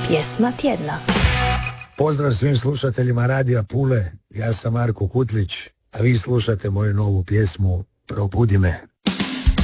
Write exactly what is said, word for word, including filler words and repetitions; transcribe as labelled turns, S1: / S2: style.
S1: Pjesma tjedna.
S2: Pozdrav svim slušateljima Radija Pule, ja sam Marko Kutlić, a vi slušate moju novu pjesmu Probudi me.